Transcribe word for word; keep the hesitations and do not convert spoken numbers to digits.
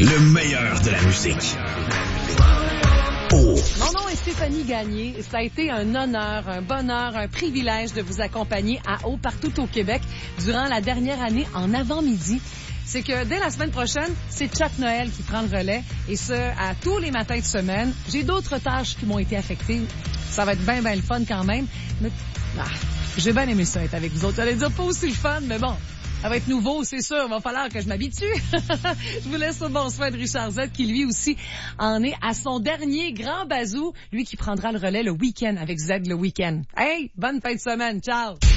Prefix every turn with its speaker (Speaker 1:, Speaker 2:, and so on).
Speaker 1: Le meilleur de la musique. Oh.
Speaker 2: Mon nom est Stéphanie Gagné. Ça a été un honneur, un bonheur, un privilège de vous accompagner à Haut partout au Québec durant la dernière année en avant-midi. C'est que dès la semaine prochaine, c'est Chuck Noël qui prend le relais, et ce, à tous les matins de semaine. J'ai d'autres tâches qui m'ont été affectées. Ça va être bien, bien le fun quand même. Mais ah, j'ai bien aimé ça être avec vous autres. J'allais dire pas aussi le fun, mais bon, ça va être nouveau, c'est sûr. Il va falloir que je m'habitue. Je vous laisse au bon soin de Richard Z, qui lui aussi en est à son dernier grand bazou. Lui qui prendra le relais le week-end avec Z le week-end. Hey, bonne fin de semaine. Ciao!